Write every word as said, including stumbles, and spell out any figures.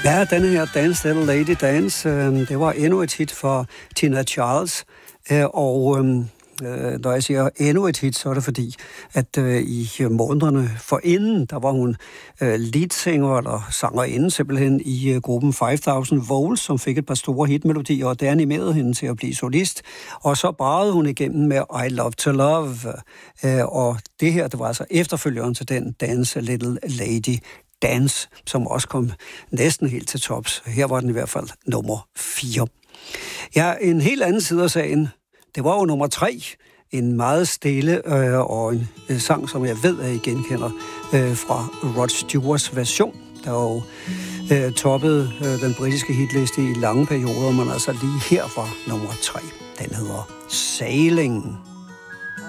Ja, denne her Dance Little Lady Dance, øh, det var endnu et hit for Tina Charles, øh, og øh, når jeg siger endnu et hit, så er det fordi, at øh, i månederne forinden, der var hun øh, leadsinger eller sangerinde simpelthen i øh, gruppen five thousand Volts, som fik et par store hitmelodier, og det animerede hende til at blive solist. Og så bragede hun igennem med I Love to Love, øh, og det her, det var altså efterfølgeren til den Dance Little Lady Dance, som også kom næsten helt til tops. Her var den i hvert fald nummer fire. Ja, en helt anden side af sagen, det var jo nummer tre. En meget stille øh, og en øh, sang, som jeg ved, at I genkender øh, fra Rod Stewarts version, der jo øh, toppede øh, den britiske hitliste i lange perioder, men altså lige her var nummer tre. Den hedder Sailing.